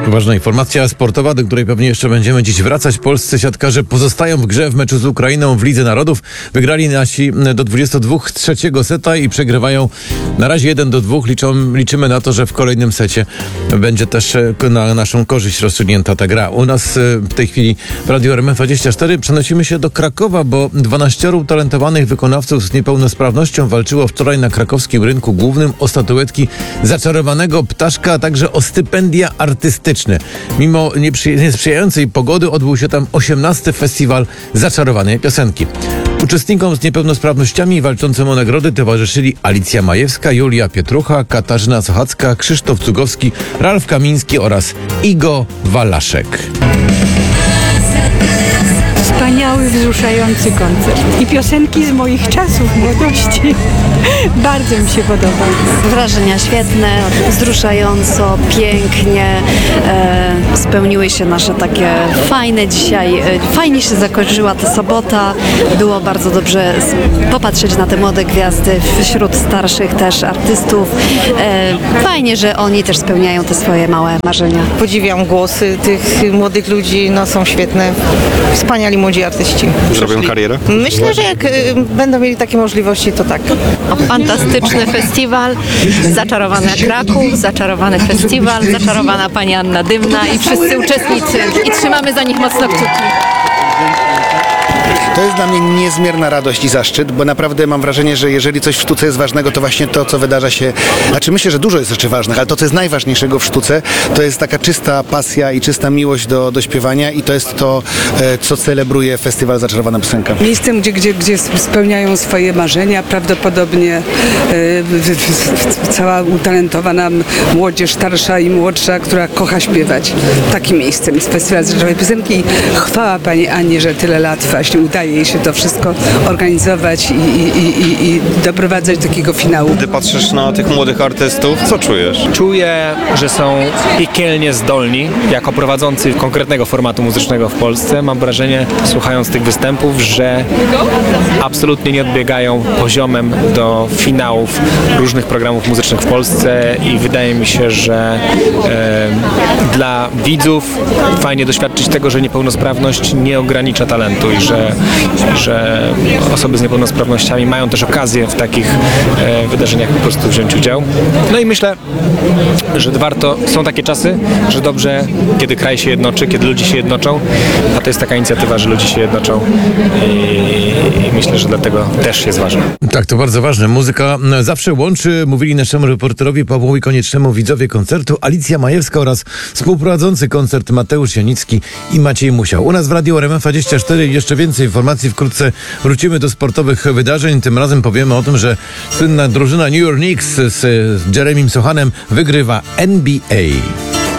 Ważna informacja sportowa, do której pewnie jeszcze będziemy dziś wracać. Polscy siatkarze pozostają w grze w meczu z Ukrainą w Lidze Narodów. Wygrali nasi do 22 trzeciego seta i przegrywają na razie 1-2. Liczymy na to, że w kolejnym secie będzie też na naszą korzyść rozstrzygnięta ta gra. U nas w tej chwili w Radiu RMF24 przenosimy się do Krakowa, bo 12 utalentowanych wykonawców z niepełnosprawnością walczyło wczoraj na krakowskim rynku głównym o statuetki zaczarowanego ptaszka, a także o stypendia artystyczne. Mimo niesprzyjającej pogody odbył się tam 18. festiwal zaczarowanej piosenki. Uczestnikom z niepełnosprawnościami walczącym o nagrody towarzyszyli Alicja Majewska, Julia Pietrucha, Katarzyna Sochacka, Krzysztof Cugowski, Ralf Kamiński oraz Igo Walaszek. Wspaniały, wzruszający koncert. I piosenki z moich czasów młodości. Bardzo mi się podoba. Wrażenia świetne, wzruszająco, pięknie. Spełniły się nasze takie fajne dzisiaj. Fajnie się zakończyła ta sobota. Było bardzo dobrze popatrzeć na te młode gwiazdy wśród starszych też artystów. Fajnie, że oni też spełniają te swoje małe marzenia. Podziwiam głosy tych młodych ludzi, no są świetne. Wspaniali młodzi artyści. Zrobią karierę? Myślę, że jak będą mieli takie możliwości, to tak. Fantastyczny festiwal, zaczarowany Kraków, zaczarowany festiwal, zaczarowana pani Anna Dymna i wszyscy uczestnicy. I trzymamy za nich mocno kciuki. To jest dla mnie niezmierna radość i zaszczyt, bo naprawdę mam wrażenie, że jeżeli coś w sztuce jest ważnego, to właśnie to, co wydarza się, myślę, że dużo jest rzeczy ważnych, ale to, co jest najważniejszego w sztuce, to jest taka czysta pasja i czysta miłość do śpiewania i to jest to, co celebruje festiwal Zaczarowana Piosenka. Miejscem, gdzie spełniają swoje marzenia, prawdopodobnie cała utalentowana młodzież, starsza i młodsza, która kocha śpiewać. Takim miejscem jest festiwal Zaczarowanej Piosenki i chwała pani Ani, że tyle lat właśnie udaje jej się to wszystko organizować i doprowadzać do takiego finału. Gdy patrzysz na tych młodych artystów, co czujesz? Czuję, że są piekielnie zdolni jako prowadzący konkretnego formatu muzycznego w Polsce. Mam wrażenie, słuchając tych występów, że absolutnie nie odbiegają poziomem do finałów różnych programów muzycznych w Polsce i wydaje mi się, że dla widzów fajnie doświadczyć tego, że niepełnosprawność nie ogranicza talentu i że osoby z niepełnosprawnościami mają też okazję w takich wydarzeniach po prostu wziąć udział. No i myślę, że są takie czasy, że dobrze, kiedy kraj się jednoczy, kiedy ludzie się jednoczą, a to jest taka inicjatywa, że ludzie się jednoczą i myślę, że dlatego też jest ważne. Tak, to bardzo ważne. Muzyka zawsze łączy, mówili naszemu reporterowi Pawłowi Koniecznemu widzowie koncertu Alicja Majewska oraz współprowadzący koncert Mateusz Janicki i Maciej Musiał. U nas w Radiu RMF24 jeszcze więcej informacji. Wkrótce wrócimy do sportowych wydarzeń. Tym razem powiemy o tym, że słynna drużyna New York Knicks z Jeremym Sochanem wygrywa NBA.